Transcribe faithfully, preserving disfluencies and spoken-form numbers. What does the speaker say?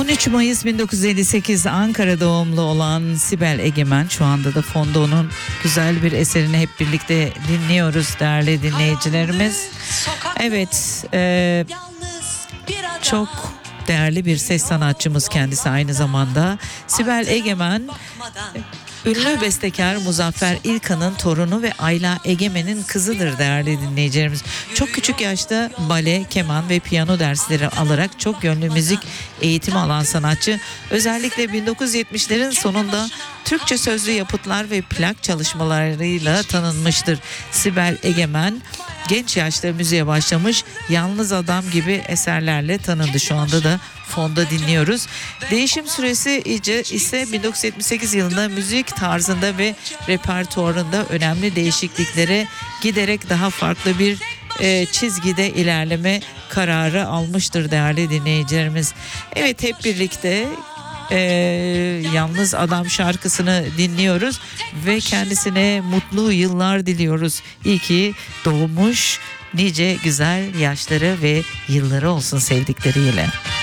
on üç Mayıs bin dokuz yüz elli sekiz Ankara doğumlu olan Sibel Egemen, şu anda da fonda onun güzel bir eserini hep birlikte dinliyoruz değerli dinleyicilerimiz. Evet, e, çok değerli bir ses sanatçımız kendisi aynı zamanda. Sibel Egemen, ünlü bestekar Muzaffer İlkan'ın torunu ve Ayla Egemen'in kızıdır değerli dinleyicilerimiz. Çok küçük yaşta bale, keman ve piyano dersleri alarak çok yönlü müzik eğitimi alan sanatçı, özellikle bin dokuz yüz yetmişlerin sonunda Türkçe sözlü yapıtlar ve plak çalışmalarıyla tanınmıştır. Sibel Egemen genç yaşta müziğe başlamış, Yalnız Adam gibi eserlerle tanındı. Şu anda da fonda dinliyoruz. Değişim süresi ise bin dokuz yüz yetmiş sekiz yılında müzik tarzında ve repertuarında önemli değişikliklere giderek daha farklı bir e, çizgide ilerleme kararı almıştır değerli dinleyicilerimiz. Evet, hep birlikte Ee, Yalnız Adam şarkısını dinliyoruz ve kendisine mutlu yıllar diliyoruz. İyi ki doğmuş, nice güzel yaşları ve yılları olsun sevdikleriyle.